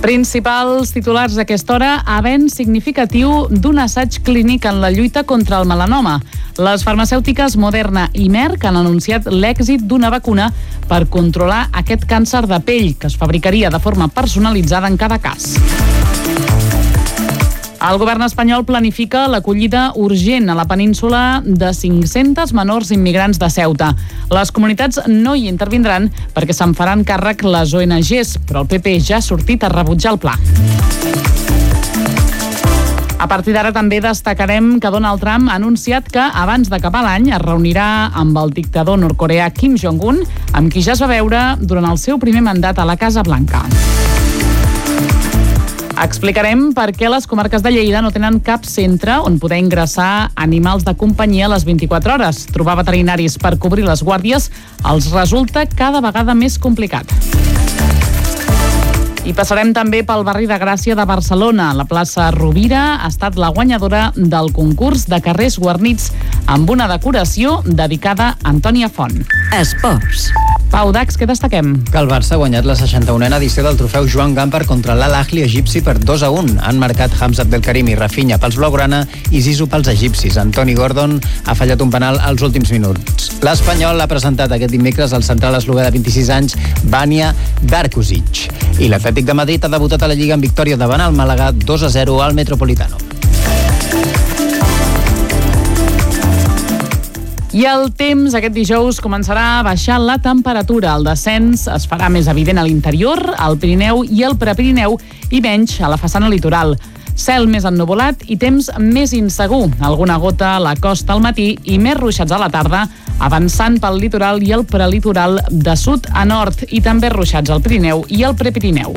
Principals titulars d'aquesta hora: avenç significatiu d'un assaig clínic en la lluita contra el melanoma. Les farmacèutiques Moderna i Merck han anunciat l'èxit d'una vacuna per controlar aquest càncer de pell, que es fabricaria de forma personalitzada en cada cas. El govern espanyol planifica l'acollida urgent a la península de 500 menors immigrants de Ceuta. Les comunitats no hi intervindran perquè se'n faran càrrec les ONGs, però el PP ja ha sortit a rebutjar el pla. A partir d'ara també destacarem que Donald Trump ha anunciat que abans d'acabar l'any es reunirà amb el dictador nord-coreà Kim Jong-un, amb qui ja es va veure durant el seu primer mandat a la Casa Blanca. Explicarem per què les comarques de Lleida no tenen cap centre on poder ingressar animals de companyia a les 24 hores. Trobar veterinaris per cobrir les guàrdies els resulta cada vegada més complicat. I passarem també pel barri de Gràcia de Barcelona. La plaça Rovira ha estat la guanyadora del concurs de carrers guarnits amb una decoració dedicada a Antònia Font. Esports. Pau, Dax, què destaquem? Que el Barça ha guanyat la 61a edició del trofeu Joan Gamper contra l'Al-Ahli egipci per 2-1. Han marcat Hamza Abdelkarim i Rafinha pels blaugrana i Zizou pels egipcis. Antoni Gordon ha fallat un penal als últims minuts. L'Espanyol ha presentat aquest dimecres al central eslovè de 26 anys, Vanja Darkuzic. I l'Atlètic de Madrid ha debutat a la Lliga en victòria davant el Màlaga 2-0 al Metropolitano. I el temps aquest dijous començarà a baixar la temperatura. El descens es farà més evident a l'interior, al Pirineu i al Prepirineu i menys a la façana litoral. Cel més ennuvolat i temps més insegur. Alguna gota a la costa al matí i més ruixats a la tarda, avançant pel litoral i el prelitoral de sud a nord i també ruixats al Pirineu i al Prepirineu.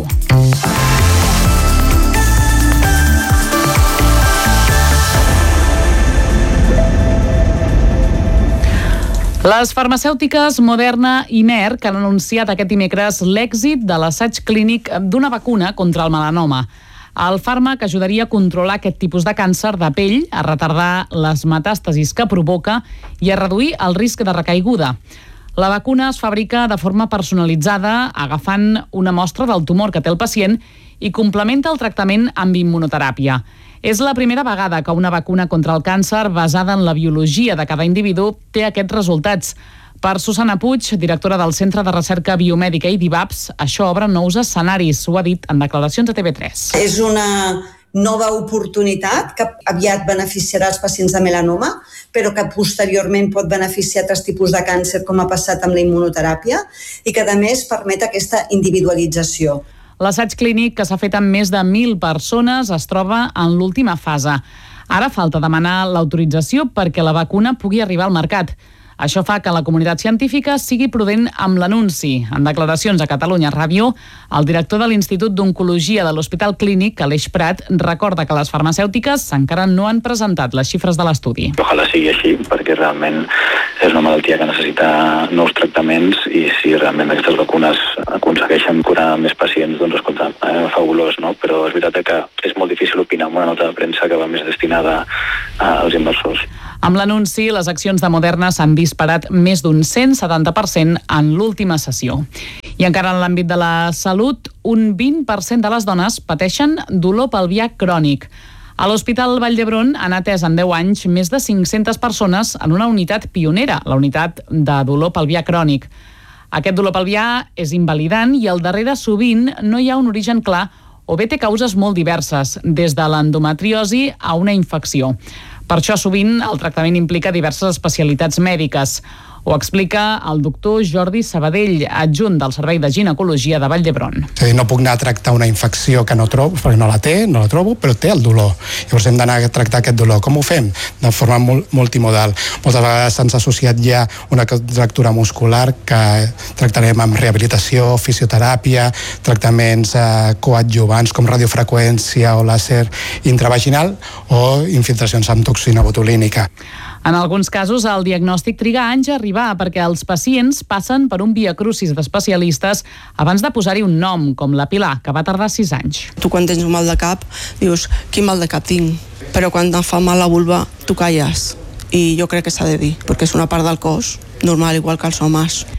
Les farmacèutiques Moderna i Merck han anunciat aquest dimecres l'èxit de l'assaig clínic d'una vacuna contra el melanoma. El fàrmac ajudaria a controlar aquest tipus de càncer de pell, a retardar les metàstasis que provoca i a reduir el risc de recaiguda. La vacuna es fabrica de forma personalitzada, agafant una mostra del tumor que té el pacient i complementa el tractament amb immunoteràpia. És la primera vegada que una vacuna contra el càncer basada en la biologia de cada individu té aquests resultats. Per Susana Puig, directora del Centre de Recerca Biomèdica i d'IVAPS, això obre nous escenaris, ho ha dit en declaracions a TV3. És una nova oportunitat que aviat beneficiarà els pacients de melanoma, però que posteriorment pot beneficiar altres tipus de càncer, com ha passat amb la immunoteràpia, i que a més permet aquesta individualització. L'assaig clínic, que s'ha fet amb més de 1.000 persones, es troba en l'última fase. Ara falta demanar l'autorització perquè la vacuna pugui arribar al mercat. Això fa que la comunitat científica sigui prudent amb l'anunci. En declaracions a Catalunya Ràdio, el director de l'Institut d'Oncologia de l'Hospital Clínic, Aleix Prat, recorda que les farmacèutiques encara no han presentat les xifres de l'estudi. Ojalà sigui així, perquè realment és una malaltia que necessita nous tractaments i si realment aquestes vacunes aconsegueixen curar més pacients, doncs escolta, fabulós, no? Però és veritat que és molt difícil opinar amb una nota de premsa que va més destinada als inversors. Amb l'anunci, les accions de Moderna s'han disparat més d'un 170% en l'última sessió. I encara en l'àmbit de la salut, un 20% de les dones pateixen dolor pelvià crònic. A l'Hospital Vall d'Hebron han atès en 10 anys més de 500 persones en una unitat pionera, la unitat de dolor pelvià crònic. Aquest dolor pelvià és invalidant i al darrere sovint no hi ha un origen clar o bé té causes molt diverses, des de l'endometriosi a una infecció. Per això sovint el tractament implica diverses especialitats mèdiques. Ho explica el doctor Jordi Sabadell, adjunt del Servei de Ginecologia de Vall d'Hebron. No puc anar a tractar una infecció que no trobo, perquè no la trobo, però té el dolor. Llavors hem d'anar a tractar aquest dolor. Com ho fem? De forma multimodal. Moltes vegades se'ns ha associat ja una contractura muscular que tractarem amb rehabilitació, fisioteràpia, tractaments coadjuvants com radiofreqüència o làser intravaginal o infiltracions amb toxina botulínica. En alguns casos, el diagnòstic triga anys a arribar perquè els pacients passen per un viacrucis d'especialistes abans de posar-hi un nom, com la Pilar, que va tardar 6 anys. Tu quan tens un mal de cap, dius, quin mal de cap tinc? Però quan et fa mal la vulva, tu calles. I jo crec que s'ha de dir, perquè és una part del cos normal, igual que els homes.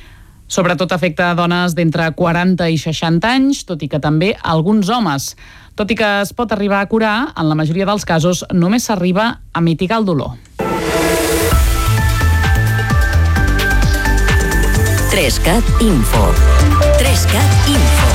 Sobretot afecta dones d'entre 40 i 60 anys, tot i que també alguns homes. Tot i que es pot arribar a curar, en la majoria dels casos només s'arriba a mitigar el dolor. 3CAT Info. 3CAT Info.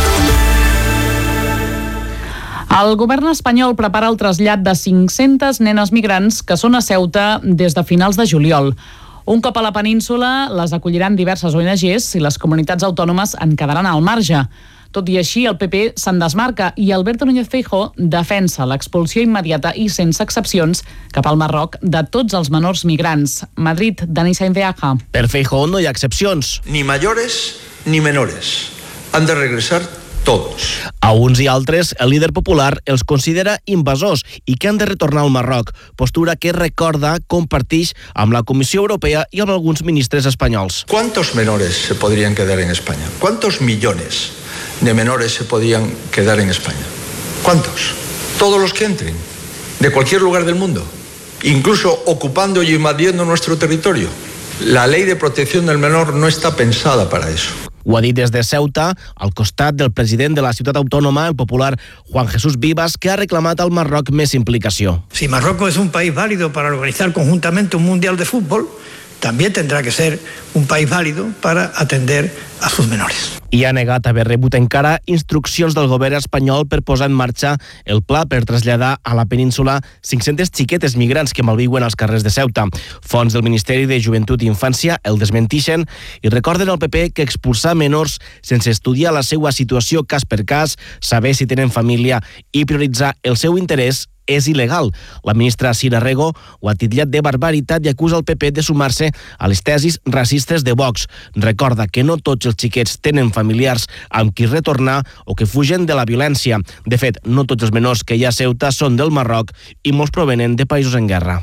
El govern espanyol prepara el trasllat de 500 nenes migrants que són a Ceuta des de finals de juliol. Un cop a la península, les acolliran diverses ONGs i les comunitats autònomes en quedaran al marge. Tot i així, el PP se'n desmarca i Alberto Núñez Feijóo defensa l'expulsió immediata i sense excepcions cap al Marroc de tots els menors migrants. Madrid, Dani Sainz de Aja. Per Feijóo no hi ha excepcions. Ni mayores ni menores. Han de regresar todos. A uns i altres, el líder popular els considera invasors i que han de retornar al Marroc, postura que recorda compartix amb la Comissió Europea i amb alguns ministres espanyols. ¿Cuántos menores se podrían quedar en España? ¿Cuántos millones de menores se podrían quedar en España? ¿Cuántos? Todos los que entren, de cualquier lugar del mundo, incluso ocupando y invadiendo nuestro territorio. La ley de protección del menor no está pensada para eso. Ho ha dit des de Ceuta, al costat del president de la ciutat autònoma, el popular Juan Jesús Vivas, que ha reclamat al Marroc més implicació. Si Marruecos es un país válido para organizar conjuntamente un mundial de fútbol, también tendrá que ser un país válido para atender a sus menores. I ha negat haver rebut encara instruccions del govern espanyol per posar en marxa el pla per traslladar a la península 500 xiquetes migrants que malviuen als carrers de Ceuta. Fonts del Ministeri de Joventut i Infància el desmentixen i recorden al PP que expulsar menors sense estudiar la seva situació cas per cas, saber si tenen família i prioritzar el seu interès és il·legal. La ministra Sira Rego ho ha titllat de barbaritat i acusa el PP de sumar-se a les tesis racistes de Vox. Recorda que no tots els xiquets tenen familiars amb qui retornar o que fugen de la violència. De fet, no tots els menors que hi ha a Ceuta són del Marroc i molts provenen de països en guerra.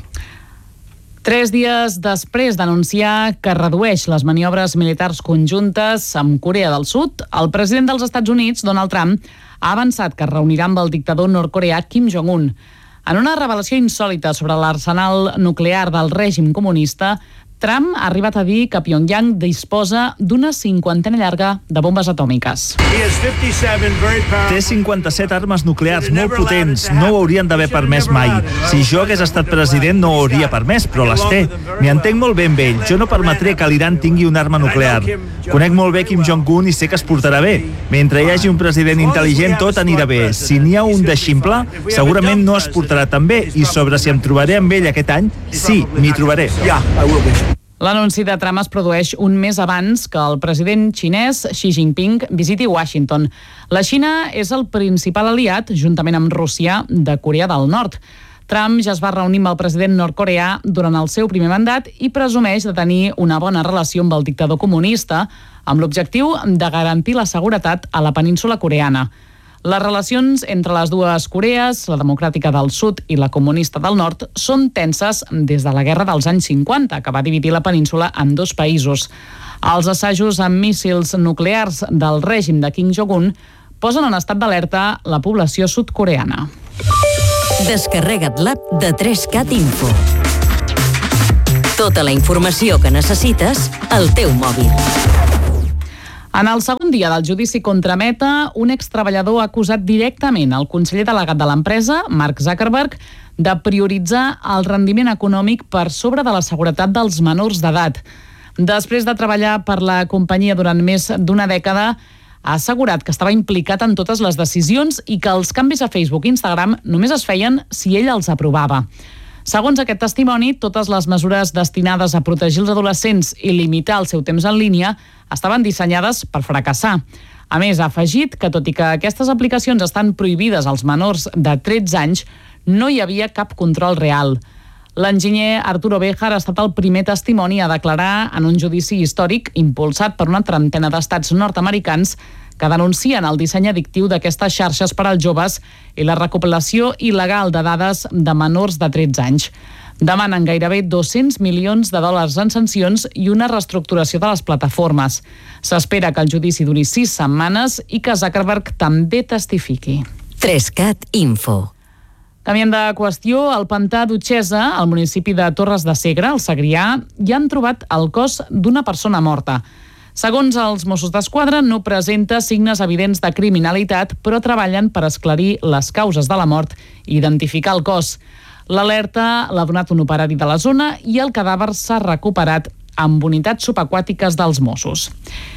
3 dies després d'anunciar que redueix les maniobres militars conjuntes amb Corea del Sud, el president dels Estats Units, Donald Trump, ha avançat que es reunirà amb el dictador nord-coreà Kim Jong-un. En una revelació insòlita sobre l'arsenal nuclear del règim comunista, Trump ha arribat a dir que Pyongyang disposa d'una 50ena llarga de bombes atòmiques. Té 57 armes nuclears molt potents, no ho haurien d'haver permès mai. Si jo hagués estat president no ho hauria permès, però les té. M'hi entenc molt bé amb ell, jo no permetré que l'Iran tingui una arma nuclear. Conec molt bé Kim Jong-un i sé que es portarà bé. Mentre hi hagi un president intel·ligent tot anirà bé. Si n'hi ha un de ximple, segurament no es portarà tan bé. I sobre si em trobaré amb ell aquest any, sí, m'hi trobaré. L'anunci de Trump es produeix un mes abans que el president xinès Xi Jinping visiti Washington. La Xina és el principal aliat, juntament amb Rússia, de Corea del Nord. Trump ja es va reunir amb el president nord-coreà durant el seu primer mandat i presumeix de tenir una bona relació amb el dictador comunista, amb l'objectiu de garantir la seguretat a la península coreana. Les relacions entre les dues Corees, la democràtica del sud i la comunista del nord, són tenses des de la guerra dels anys 50, que va dividir la península en 2 països. Els assajos amb míssils nuclears del règim de Kim Jong-un posen en estat d'alerta la població sud-coreana. Descarrega't l'app de 3CAT Info. Tota la informació que necessites al teu mòbil. En el segon dia del judici contra Meta, un extreballador ha acusat directament el conseller delegat de l'empresa, Mark Zuckerberg, de prioritzar el rendiment econòmic per sobre de la seguretat dels menors d'edat. Després de treballar per la companyia durant més d'una dècada, ha assegurat que estava implicat en totes les decisions i que els canvis a Facebook i Instagram només es feien si ell els aprovava. Segons aquest testimoni, totes les mesures destinades a protegir els adolescents i limitar el seu temps en línia estaven dissenyades per fracassar. A més, ha afegit que, tot i que aquestes aplicacions estan prohibides als menors de 13 anys, no hi havia cap control real. L'enginyer Arturo Béjar ha estat el primer testimoni a declarar en un judici històric impulsat per una trentena d'estats nord-americans que denuncien el disseny addictiu d'aquestes xarxes per als joves i la recopilació il·legal de dades de menors de 13 anys. Demanen gairebé 200 milions de dòlars en sancions i una reestructuració de les plataformes. S'espera que el judici duri 6 setmanes i que Zuckerberg també testifiqui. 3CAT Info. Canviant de qüestió, al pantà d'Utxesa, al municipi de Torres de Segre, al Segrià, hi han trobat el cos d'una persona morta. Segons els Mossos d'Esquadra, no presenta signes evidents de criminalitat, però treballen per esclarir les causes de la mort i identificar el cos. L'alerta l'ha donat un operari de la zona i el cadàver s'ha recuperat amb unitats subaquàtiques dels Mossos.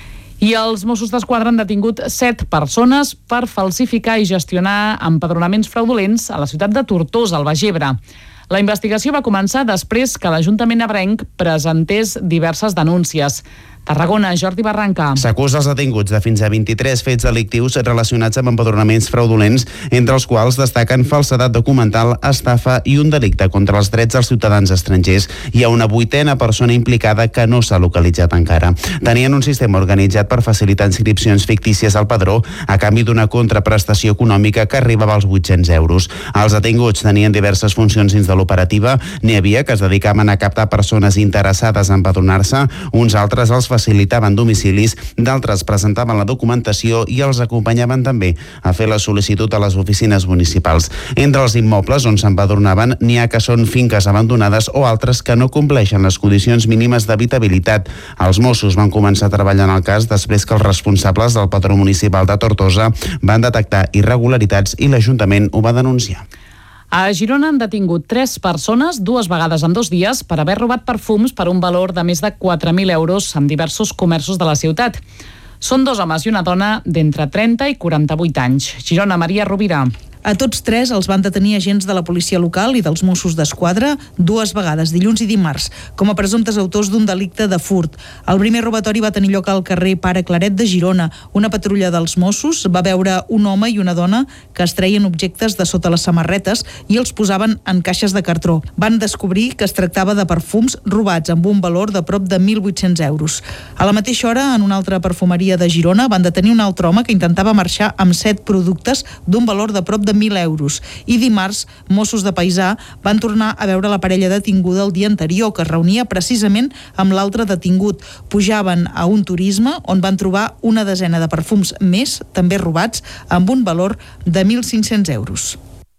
I els Mossos d'Esquadra han detingut 7 persones per falsificar i gestionar empadronaments fraudulents a la ciutat de Tortosa, al Baix Ebre. La investigació va començar després que l'Ajuntament ebrenc presentés diverses denúncies. Tarragona, Jordi Barranca. S'acusa els detinguts de fins a 23 fets delictius relacionats amb empadronaments fraudulents, entre els quals destaquen falsedat documental, estafa i un delicte contra els drets dels ciutadans estrangers. Hi ha una 8a persona implicada que no s'ha localitzat encara. Tenien un sistema organitzat per facilitar inscripcions fictícies al padró a canvi d'una contraprestació econòmica que arribava als 800 euros. Els detinguts tenien diverses funcions dins de l'operativa. N'hi havia que es dedicaven a captar persones interessades a empadronar-se, uns altres els facilitaven domicilis, d'altres presentaven la documentació i els acompanyaven també a fer la sol·licitud a les oficines municipals. Entre els immobles on s'empadronaven n'hi ha que són finques abandonades o altres que no compleixen les condicions mínimes d'habitabilitat. Els Mossos van començar a treballar en el cas després que els responsables del padró municipal de Tortosa van detectar irregularitats i l'Ajuntament ho va denunciar. A Girona han detingut 3 persones 2 vegades en 2 dies per haver robat perfums per un valor de més de 4.000 euros en diversos comerços de la ciutat. Són 2 homes i una dona d'entre 30 i 48 anys. Girona, Maria Rovira. A tots 3 els van detenir agents de la policia local i dels Mossos d'Esquadra 2 vegades, dilluns i dimarts, com a presumptes autors d'un delicte de furt. El primer robatori va tenir lloc al carrer Pare Claret de Girona. Una patrulla dels Mossos va veure un home i una dona que es treien objectes de sota les samarretes i els posaven en caixes de cartró. Van descobrir que es tractava de perfums robats amb un valor de prop de 1.800 euros. A la mateixa hora, en una altra perfumeria de Girona, van detenir un altre home que intentava marxar amb 7 productes d'un valor de prop de 1.000 euros. I dimarts, Mossos de Paisà van tornar a veure la parella detinguda el dia anterior, que es reunia precisament amb l'altre detingut. Pujaven a un turisme on van trobar una desena de perfums més, també robats, amb un valor de 1.500 euros.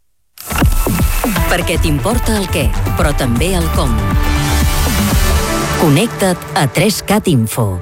Perquè t'importa el què, però també el com. Connecta't a 3CAT Info.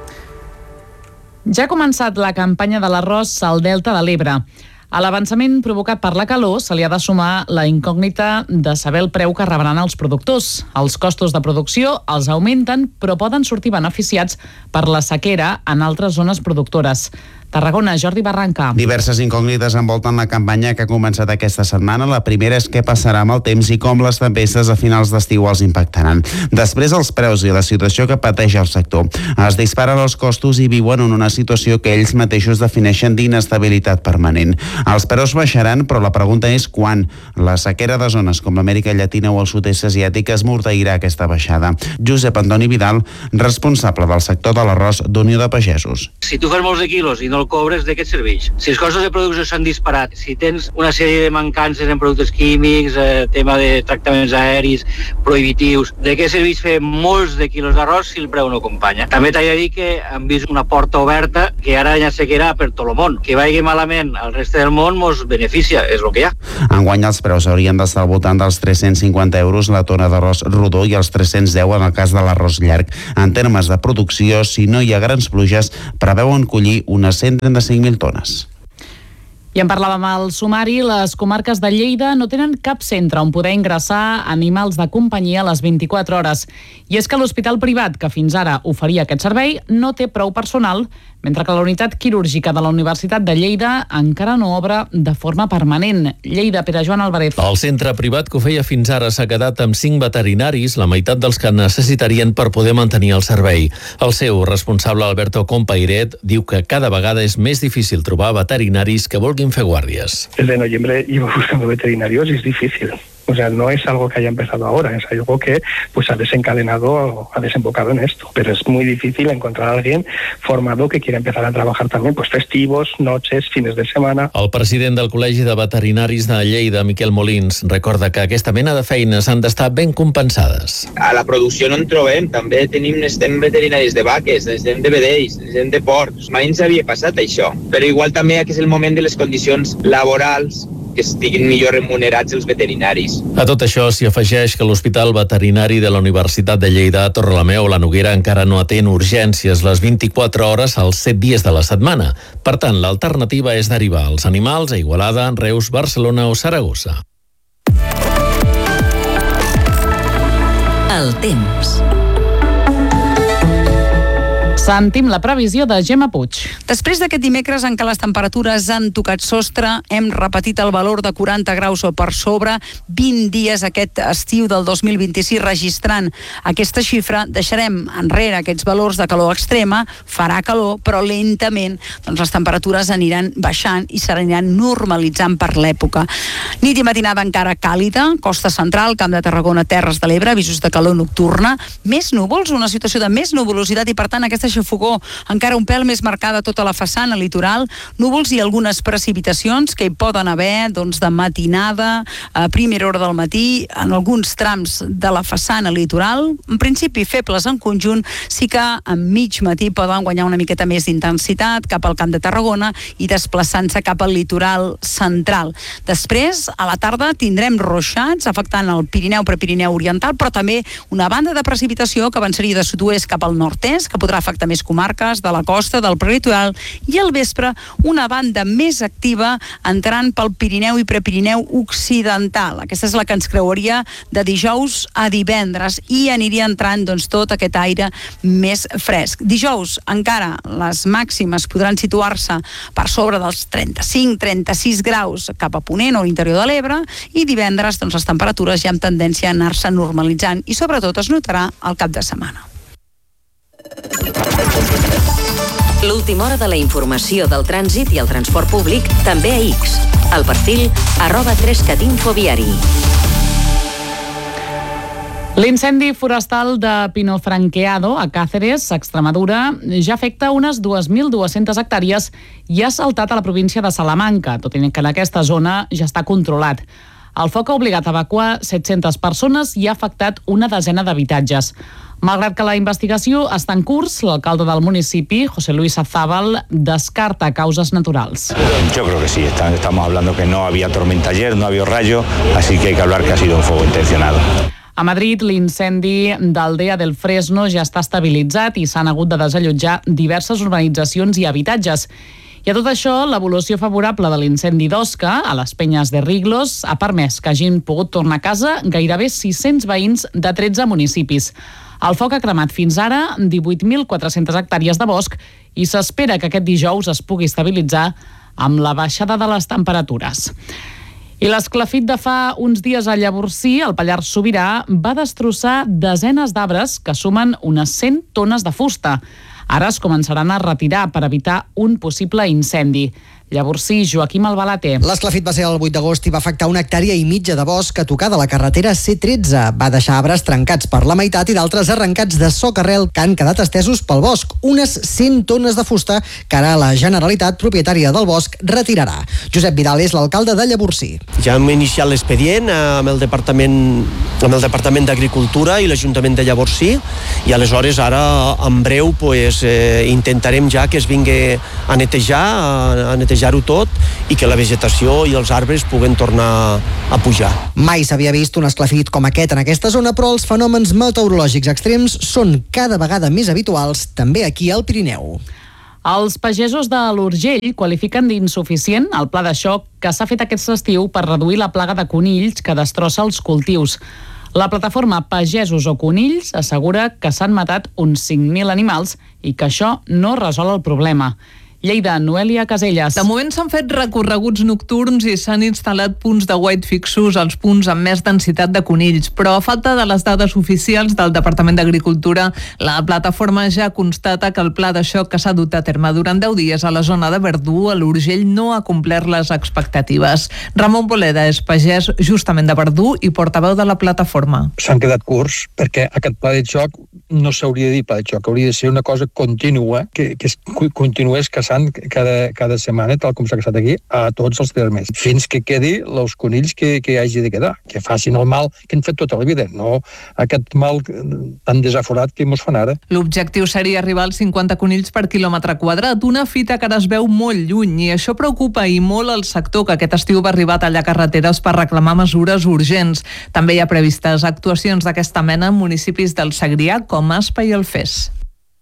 Ja ha començat la campanya de l'arròs al Delta de l'Ebre. A l'avançament provocat per la calor se li ha de sumar la incògnita de saber el preu que rebran els productors. Els costos de producció els augmenten, però poden sortir beneficiats per la sequera en altres zones productores. Tarragona, Jordi Barranca. Diverses incògnites envolten la campanya que ha començat aquesta setmana. La primera és què passarà amb el temps i com les tempestes a finals d'estiu els impactaran. Després, els preus i la situació que pateix el sector. Es disparen els costos i viuen en una situació que ells mateixos defineixen d'inestabilitat permanent. Els preus baixaran, però la pregunta és quan. La sequera de zones com l'Amèrica Llatina o el sud-est asiàtic esmorteirà aquesta baixada. Josep Antoni Vidal, responsable del sector de l'arròs d'Unió de Pagesos. Si tu fas molts de quilos i no el cobres, de què et serveix? Si els costos de producció s'han disparat, si tens una sèrie de mancances en productes químics, tema de tractaments aeris, prohibitius, de què serveix fer molts de quilos d'arròs si el preu no acompanya? També t'he de dir que hem vist una porta oberta que ara ja sequerà per tot el món. Que vagi malament al reste del món mos beneficia, és el que hi ha. Enguany els preus haurien d'estar al voltant dels 350 euros la tona d'arròs rodó i els 310 en el cas de l'arròs llarg. En termes de producció, si no hi ha grans pluges, preveuen collir unes 135.000 tones. I en parlàvem al sumari, les comarques de Lleida no tenen cap centre on poder ingressar animals de companyia a les 24 hores. I és que l'hospital privat que fins ara oferia aquest servei no té prou personal, mentre que la unitat quirúrgica de la Universitat de Lleida encara no obre de forma permanent. Lleida, Pere Joan Alvarez. El centre privat que ho feia fins ara s'ha quedat amb 5 veterinaris, la meitat dels que necessitarien per poder mantenir el servei. El seu responsable, Alberto Compairet, diu que cada vegada és més difícil trobar veterinaris que vulguin fer guàrdies. Desde noviembre llevo buscando veterinarios y es difícil. O sea, no es algo que haya empezado ahora, es algo que pues ha desencadenado, ha desembocado en esto. Pero es muy difícil encontrar a alguien formado que quiera empezar a trabajar también pues festivos, noches, fines de semana. El president del Col·legi de Veterinaris de Lleida, Miquel Molins, recorda que aquesta mena de feines han d'estar ben compensades. A la producció no en trobem, també necessitem veterinaris de vaques, necessitem de vedells, necessitem de porcs. Mai ens havia passat això, però igual també que és el moment de les condicions laborals que estiguin millor remunerats els veterinaris. A tot això s'hi afegeix que l'Hospital Veterinari de la Universitat de Lleida a Torrelameu o la Noguera encara no atén urgències les 24 hores als 7 dies de la setmana. Per tant, l'alternativa és derivar els animals a Igualada, Reus, Barcelona o Saragossa. El temps. Sentim la previsió de Gemma Puig. Després d'aquest dimecres en què les temperatures han tocat sostre, hem repetit el valor de 40 graus o per sobre, 20 dies aquest estiu del 2026 registrant aquesta xifra, deixarem enrere aquests valors de calor extrema, farà calor, però lentament les temperatures aniran baixant i s'aniran normalitzant per l'època. Nit i matinada encara càlida, costa central, Camp de Tarragona, Terres de l'Ebre, avisos de calor nocturna, més núvols, una situació de més nuvolositat i per tant aquesta xafogó encara un pèl més marcada a tota la façana litoral, núvols i algunes precipitacions que hi poden haver de matinada, a primera hora del matí, en alguns trams de la façana litoral, en principi febles en conjunt, sí que a mig matí poden guanyar una miqueta més d'intensitat cap al Camp de Tarragona i desplaçant-se cap al litoral central. Després, a la tarda, tindrem ruixats afectant el Pirineu, Prepirineu oriental, però també una banda de precipitació que avançaria de sud-oest cap al nord-est, que podrà afectar més comarques de la costa, del prelitoral, i al vespre una banda més activa entrant pel Pirineu i Prepirineu occidental. Aquesta és la que ens creuaria de dijous a divendres i aniria entrant tot aquest aire més fresc. Dijous encara les màximes podran situar-se per sobre dels 35-36 graus cap a Ponent o l'interior de l'Ebre i divendres les temperatures ja amb tendència a anar-se normalitzant i sobretot es notarà al cap de setmana. L'última hora de la informació del trànsit i el transport públic també a X. El perfil @3catinfoviari. L'incendi forestal de Pino Franqueado, a Cáceres, Extremadura, ja afecta unes 2.200 hectàrees i ha saltat a la província de Salamanca, tot i que en aquesta zona ja està controlat. El foc ha obligat a evacuar 700 persones i ha afectat una desena d'habitatges. Malgrat que la investigació està en curs, l'alcalde del municipi, José Luis Azábal, descarta causes naturals. Yo creo que sí, estamos hablando que no había tormenta ayer, no había rayo, así que hay que hablar que ha sido un fuego intencionado. A Madrid, l'incendi d'Aldea del Fresno ja està estabilitzat i s'han hagut de desallotjar diverses urbanitzacions i habitatges. I a tot això, l'evolució favorable de l'incendi d'Osca, a les Penyes de Riglos, ha permès que hagin pogut tornar a casa gairebé 600 veïns de 13 municipis. El foc ha cremat fins ara 18.400 hectàrees de bosc i s'espera que aquest dijous es pugui estabilitzar amb la baixada de les temperatures. I l'esclafit de fa uns dies a Llavorsí, al Pallars Sobirà, va destrossar desenes d'arbres que sumen unes 100 tones de fusta. Ara es començaran a retirar per evitar un possible incendi. Llavorsí, Joaquim Albalate. L'esclafit va ser el 8 d'agost i va afectar 1,5 hectàrees de bosc a tocar de la carretera C13. Va deixar arbres trencats per la meitat i d'altres arrencats de soca-arrel que han quedat estesos pel bosc. Unes 100 tones de fusta que ara la Generalitat, propietària del bosc, retirarà. Josep Vidal és l'alcalde de Llavorsí. Ja hem iniciat l'expedient amb el Departament d'Agricultura i l'Ajuntament de Llavorsí i aleshores ara en breu intentarem ja que es vingui a netejar-ho tot i que la vegetació i els arbres puguen tornar a pujar. Mai s'havia vist un esclafit com aquest en aquesta zona, però els fenòmens meteorològics extrems són cada vegada més habituals també aquí al Pirineu. Els pagesos de l'Urgell qualifiquen d'insuficient el pla de xoc que s'ha fet aquest estiu per reduir la plaga de conills que destrossa els cultius. La plataforma Pagesos o Conills assegura que s'han matat uns 5.000 animals i que això no resol el problema. Lleida, Noelia Caselles. De moment s'han fet recorreguts nocturns i s'han instal·lat punts de guait fixos als punts amb més densitat de conills, però a falta de les dades oficials del Departament d'Agricultura, la plataforma ja constata que el pla de xoc que s'ha dut a terme durant 10 dies a la zona de Verdú, a l'Urgell, no ha complert les expectatives. Ramon Boleda és pagès justament de Verdú i portaveu de la plataforma. S'han quedat curts perquè aquest pla de xoc no s'hauria de dir pla de xoc, hauria de ser una cosa contínua, que continués, que passant cada setmana, tal com s'ha passat aquí, a tots els termes, fins que quedi els conills que hi hagi de quedar, que facin el mal que han fet tota la vida, no aquest mal tan desaforat que ens fan ara. L'objectiu seria arribar als 50 conills per quilòmetre quadrat, una fita que ara es veu molt lluny, i això preocupa i molt el sector, que aquest estiu va arribar a tallar carreteres per reclamar mesures urgents. També hi ha previstes actuacions d'aquesta mena en municipis del Segrià com Aspa i Alfés.